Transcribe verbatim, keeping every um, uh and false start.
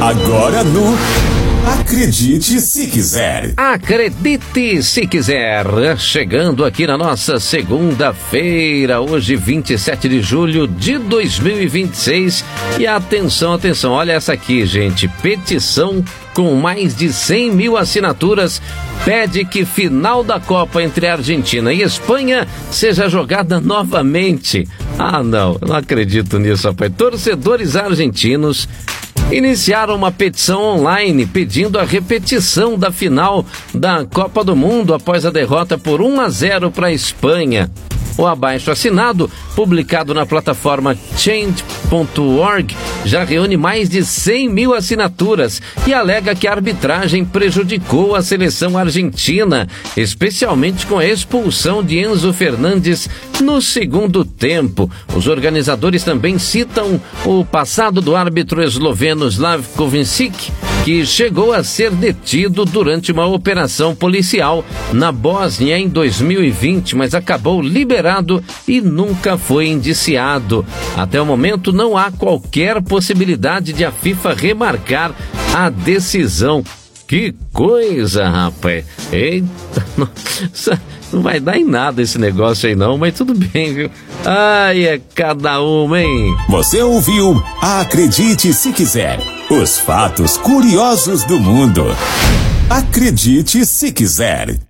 Agora no Acredite Se Quiser. Acredite Se Quiser. Chegando aqui na nossa segunda-feira, hoje vinte e sete de julho de dois mil e vinte e seis. E atenção, atenção, olha essa aqui, gente. Petição com mais de cem mil assinaturas pede que final da Copa entre Argentina e Espanha seja jogada novamente. Ah, não, eu não acredito nisso, rapaz. Torcedores argentinos iniciaram uma petição online pedindo a repetição da final da Copa do Mundo após a derrota por um a zero para a Espanha. O abaixo-assinado, publicado na plataforma change ponto org, já reúne mais de cem mil assinaturas e alega que a arbitragem prejudicou a seleção argentina, especialmente com a expulsão de Enzo Fernandes no segundo tempo. Os organizadores também citam o passado do árbitro esloveno Slavko Vincic, que chegou a ser detido durante uma operação policial na Bósnia em dois mil e vinte, mas acabou liberado e nunca foi indiciado. Até o momento não há qualquer possibilidade de a FIFA remarcar a decisão. Que coisa, rapaz! Eita, nossa, não vai dar em nada esse negócio aí não, mas tudo bem, viu? Ai, é cada uma, hein? Você ouviu Acredite Se Quiser. Os fatos curiosos do mundo. Acredite Se Quiser.